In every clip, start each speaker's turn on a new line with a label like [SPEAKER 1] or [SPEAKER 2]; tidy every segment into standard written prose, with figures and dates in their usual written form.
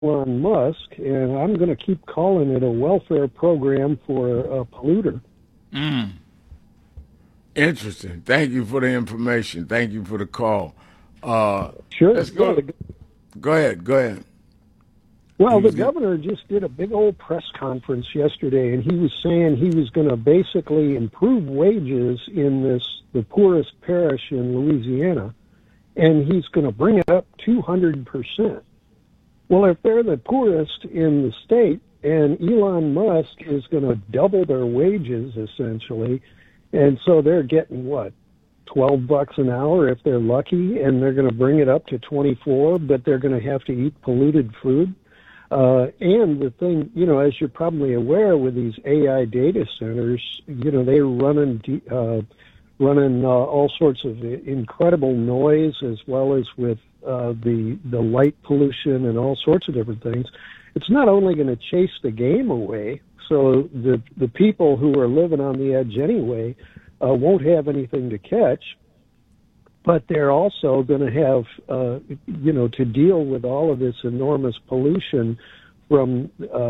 [SPEAKER 1] Elon Musk, and I'm going to keep calling it a welfare program for a polluter.
[SPEAKER 2] Interesting. Thank you for the information. Thank you for the call.
[SPEAKER 1] Sure.
[SPEAKER 2] Let's go. Go ahead.
[SPEAKER 1] Well, the governor just did a big old press conference yesterday, and he was saying he was going to basically improve wages in the poorest parish in Louisiana, and he's going to bring it up 200%. Well, if they're the poorest in the state, and Elon Musk is going to double their wages, essentially, and so they're getting, what, $12 an hour if they're lucky, and they're going to bring it up to 24, but they're going to have to eat polluted food. And the thing, as you're probably aware, with these AI data centers, they're running all sorts of incredible noise, as well as with the light pollution and all sorts of different things. It's not only going to chase the game away, so the people who are living on the edge anyway won't have anything to catch, but they're also going to have, to deal with all of this enormous pollution from,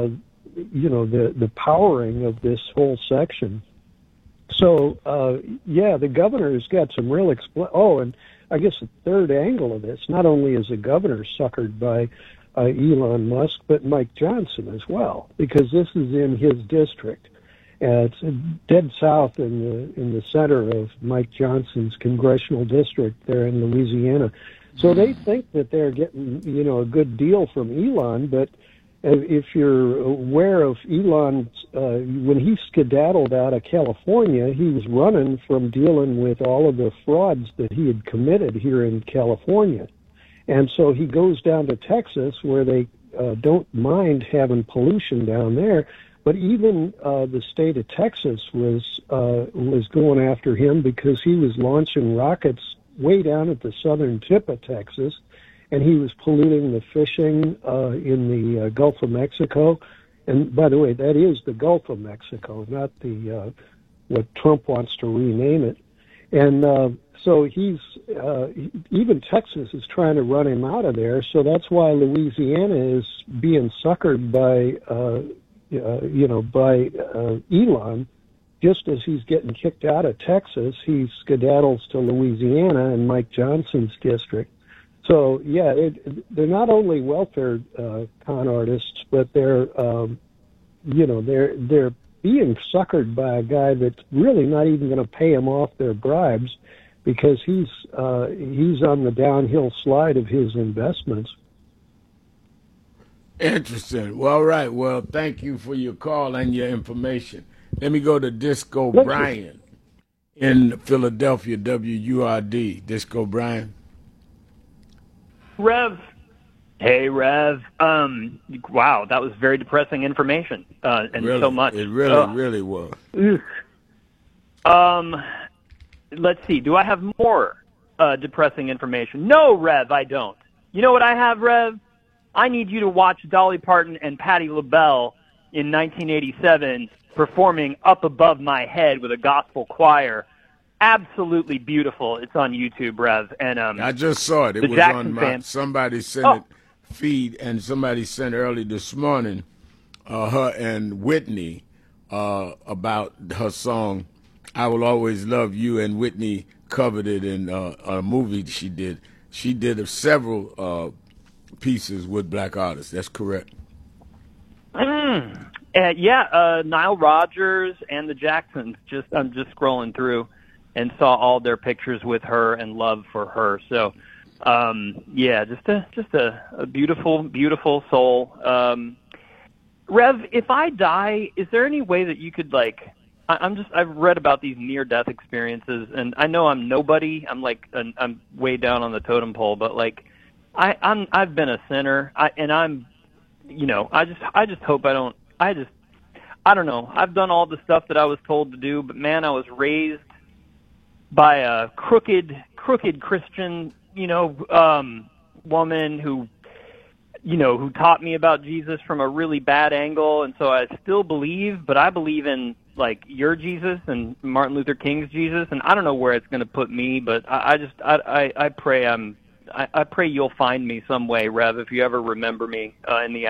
[SPEAKER 1] the powering of this whole section. So, the governor's got some real and I guess the third angle of this, not only is the governor suckered by Elon Musk, but Mike Johnson as well, because this is in his district. It's dead south in the center of Mike Johnson's congressional district there in Louisiana. So they think that they're getting, a good deal from Elon, but if you're aware of Elon, when he skedaddled out of California, he was running from dealing with all of the frauds that he had committed here in California. And so he goes down to Texas, where they don't mind having pollution down there. But even the state of Texas was going after him because he was launching rockets way down at the southern tip of Texas, and he was polluting the fishing in the Gulf of Mexico. And by the way, that is the Gulf of Mexico, not the what Trump wants to rename it. And so he's even Texas is trying to run him out of there. So that's why Louisiana is being suckered by Elon. Just as he's getting kicked out of Texas, he skedaddles to Louisiana and Mike Johnson's district. So they're not only welfare con artists, but they're they're being suckered by a guy that's really not even going to pay them off their bribes, because he's on the downhill slide of his investments.
[SPEAKER 2] Interesting. Well, all right. Well, thank you for your call and your information. Let me go to Disco Brian in Philadelphia, WURD. Disco Brian.
[SPEAKER 3] Rev. Hey, Rev. Wow, that was very depressing information, and
[SPEAKER 2] really,
[SPEAKER 3] so much.
[SPEAKER 2] It really was.
[SPEAKER 3] Let's see. Do I have more depressing information? No, Rev, I don't. You know what I have, Rev? I need you to watch Dolly Parton and Patti LaBelle in 1987 performing Up Above My Head with a gospel choir. Absolutely beautiful. It's on YouTube, Rev. And
[SPEAKER 2] I just saw it. It was Jackson on somebody sent it feed, and somebody sent early this morning her and Whitney about her song I Will Always Love You, and Whitney covered it in a movie she did. She did several pieces with black artists. That's correct.
[SPEAKER 3] Nile Rodgers and the Jacksons. I'm just scrolling through and saw all their pictures with her and love for her. So, just a beautiful, beautiful soul. Rev, if I die, is there any way that you could I've read about these near-death experiences, and I know I'm nobody. I'm way down on the totem pole, but I've been a sinner, I just hope I don't. I don't know. I've done all the stuff that I was told to do, but man, I was raised by a crooked Christian, woman who taught me about Jesus from a really bad angle, and so I still believe, but I believe in your Jesus and Martin Luther King's Jesus, and I don't know where it's going to put me, but I pray I'm I pray you'll find me some way, Rev, if you ever remember me in the